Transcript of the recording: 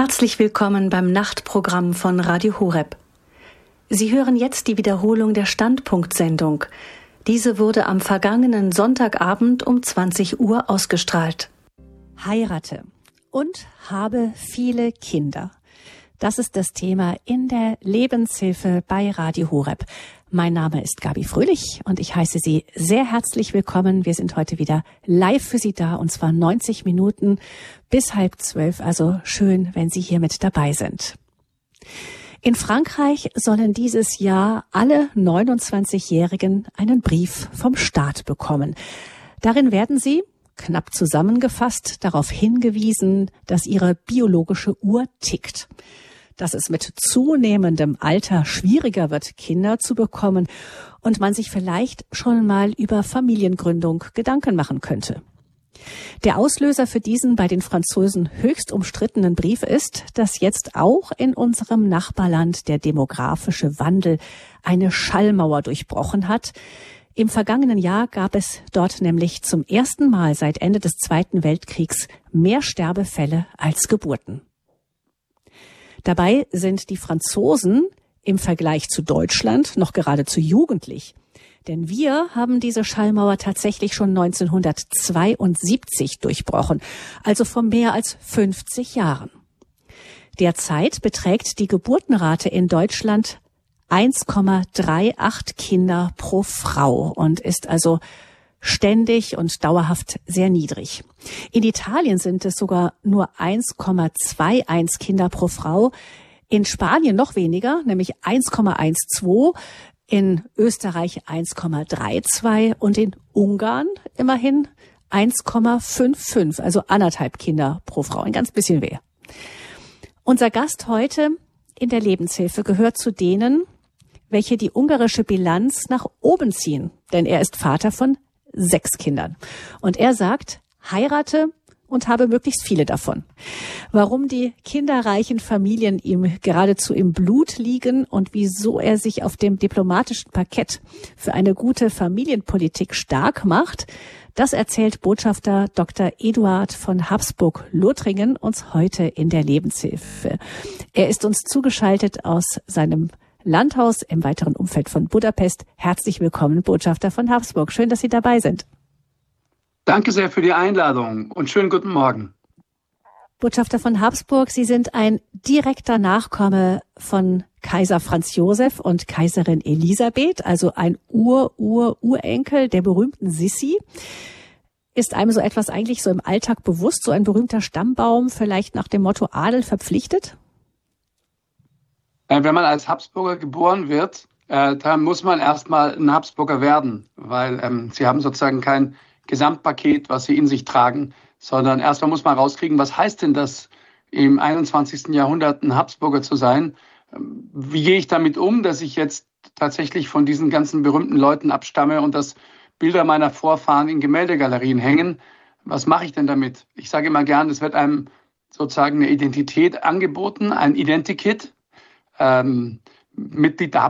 Herzlich willkommen beim Nachtprogramm von Radio Horeb. Sie hören jetzt die Wiederholung der Standpunkt-Sendung. Diese wurde am vergangenen Sonntagabend um 20 Uhr ausgestrahlt. Heirate und habe viele Kinder. Das ist das Thema in der Lebenshilfe bei Radio Horeb. Mein Name ist Gabi Fröhlich und ich heiße Sie sehr herzlich willkommen. Wir sind heute wieder live für Sie da, und zwar 90 Minuten bis 11:30. Also schön, wenn Sie hier mit dabei sind. In Frankreich sollen dieses Jahr alle 29-Jährigen einen Brief vom Staat bekommen. Darin werden sie, knapp zusammengefasst, darauf hingewiesen, dass ihre biologische Uhr tickt. Dass es mit zunehmendem Alter schwieriger wird, Kinder zu bekommen und man sich vielleicht schon mal über Familiengründung Gedanken machen könnte. Der Auslöser für diesen bei den Franzosen höchst umstrittenen Brief ist, dass jetzt auch in unserem Nachbarland der demografische Wandel eine Schallmauer durchbrochen hat. Im vergangenen Jahr gab es dort nämlich zum ersten Mal seit Ende des Zweiten Weltkriegs mehr Sterbefälle als Geburten. Dabei sind die Franzosen im Vergleich zu Deutschland noch geradezu jugendlich. Denn wir haben diese Schallmauer tatsächlich schon 1972 durchbrochen, also vor mehr als 50 Jahren. Derzeit beträgt die Geburtenrate in Deutschland 1,38 Kinder pro Frau und ist also ständig und dauerhaft sehr niedrig. In Italien sind es sogar nur 1,21 Kinder pro Frau, in Spanien noch weniger, nämlich 1,12, in Österreich 1,32 und in Ungarn immerhin 1,55, also 1,5 Kinder pro Frau, ein ganz bisschen mehr. Unser Gast heute in der Lebenshilfe gehört zu denen, welche die ungarische Bilanz nach oben ziehen, denn er ist Vater von 6 Kindern. Und er sagt, heirate und habe möglichst viele davon. Warum die kinderreichen Familien ihm geradezu im Blut liegen und wieso er sich auf dem diplomatischen Parkett für eine gute Familienpolitik stark macht, das erzählt Botschafter Dr. Eduard von Habsburg-Lothringen uns heute in der Lebenshilfe. Er ist uns zugeschaltet aus seinem Landhaus im weiteren Umfeld von Budapest. Herzlich willkommen, Botschafter von Habsburg. Schön, dass Sie dabei sind. Danke sehr für die Einladung und schönen guten Morgen. Botschafter von Habsburg, Sie sind ein direkter Nachkomme von Kaiser Franz Josef und Kaiserin Elisabeth, also ein Urenkel der berühmten Sissi. Ist einem so etwas eigentlich so im Alltag bewusst, so ein berühmter Stammbaum, vielleicht nach dem Motto Adel verpflichtet? Wenn man als Habsburger geboren wird, dann muss man erstmal ein Habsburger werden, weil sie haben sozusagen kein Gesamtpaket, was sie in sich tragen, sondern erstmal muss man rauskriegen, was heißt denn das, im 21. Jahrhundert ein Habsburger zu sein? Wie gehe ich damit um, dass ich jetzt tatsächlich von diesen ganzen berühmten Leuten abstamme und dass Bilder meiner Vorfahren in Gemäldegalerien hängen? Was mache ich denn damit? Ich sage immer gern, es wird einem sozusagen eine Identität angeboten, ein Identikit. Mitglied der